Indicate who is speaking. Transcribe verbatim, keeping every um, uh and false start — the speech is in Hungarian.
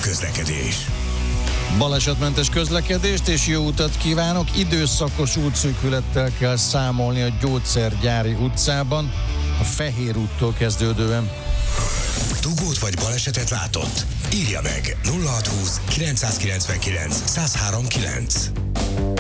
Speaker 1: közlekedés.
Speaker 2: Balesetmentes közlekedést és jó utat kívánok! Időszakos útszűkülettel kell számolni a Gyógyszergyári utcában, a Fehér úttól kezdődően.
Speaker 1: Dugót vagy balesetet látott? Írja meg nulla hat húsz kilencszázkilencvenkilenc száz három kilenc.